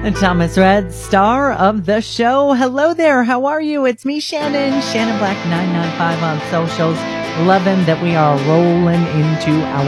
Thomas Red, star of the show. Hello there. How are you? It's me, Shannon Black 995 on socials. Loving that we are rolling into our